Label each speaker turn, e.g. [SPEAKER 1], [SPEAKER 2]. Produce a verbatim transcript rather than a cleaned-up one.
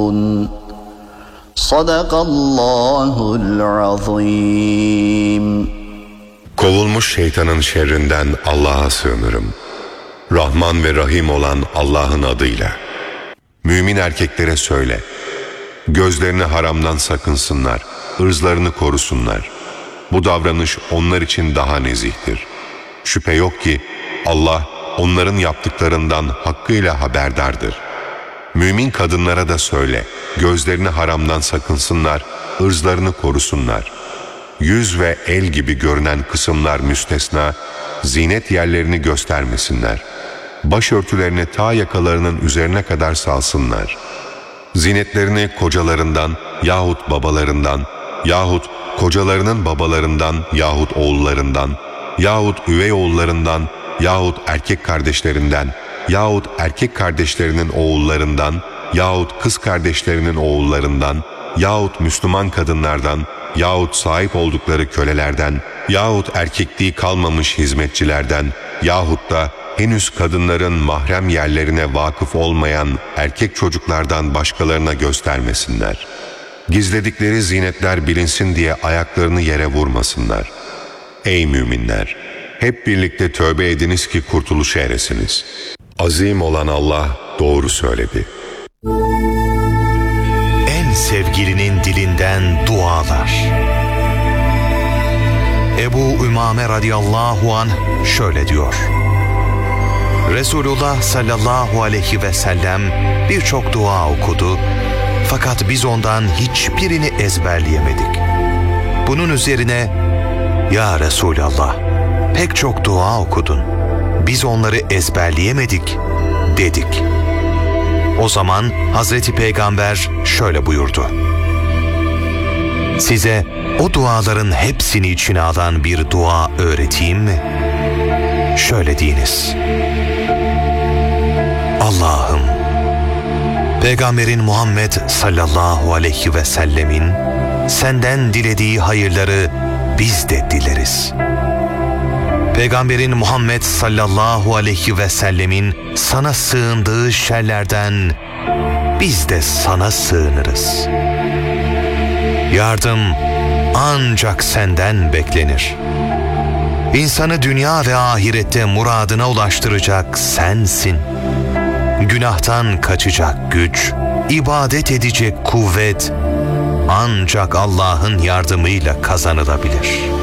[SPEAKER 1] Sadakallahul azim.
[SPEAKER 2] Kovulmuş şeytanın şerrinden Allah'a sığınırım. Rahman ve Rahim olan Allah'ın adıyla. Mümin erkeklere söyle, gözlerini haramdan sakınsınlar, ırzlarını korusunlar. Bu davranış onlar için daha nezihtir. Şüphe yok ki Allah onların yaptıklarından hakkıyla haberdardır. Mümin kadınlara da söyle, gözlerini haramdan sakınsınlar, ırzlarını korusunlar. Yüz ve el gibi görünen kısımlar müstesna, zinet yerlerini göstermesinler. Başörtülerini ta yakalarının üzerine kadar salsınlar. Zinetlerini kocalarından yahut babalarından yahut kocalarının babalarından yahut oğullarından yahut üvey oğullarından yahut erkek kardeşlerinden yahut erkek kardeşlerinin oğullarından yahut kız kardeşlerinin oğullarından yahut Müslüman kadınlardan yahut sahip oldukları kölelerden yahut erkekliği kalmamış hizmetçilerden yahut da henüz kadınların mahrem yerlerine vakıf olmayan erkek çocuklardan başkalarına göstermesinler. Gizledikleri zinetler bilinsin diye ayaklarını yere vurmasınlar. Ey müminler! Hep birlikte tövbe ediniz ki kurtuluşa eresiniz. Azim olan Allah doğru söyledi.
[SPEAKER 3] En sevgilinin dilinden dualar. Ebu Ümame radıyallahu anh şöyle diyor. Resulullah sallallahu aleyhi ve sellem birçok dua okudu, fakat biz ondan hiçbirini ezberleyemedik. Bunun üzerine, ya Resulallah, pek çok dua okudun, biz onları ezberleyemedik dedik. O zaman Hazreti Peygamber şöyle buyurdu. Size o duaların hepsini içine alan bir dua öğreteyim mi? Şöyle deyiniz. Allah'ım, Peygamberin Muhammed sallallahu aleyhi ve sellemin senden dilediği hayırları biz de dileriz. Peygamberin Muhammed sallallahu aleyhi ve sellemin sana sığındığı şerlerden biz de sana sığınırız. Yardım ancak senden beklenir. İnsanı dünya ve ahirette muradına ulaştıracak sensin. Günahtan kaçacak güç, ibadet edecek kuvvet ancak Allah'ın yardımıyla kazanılabilir.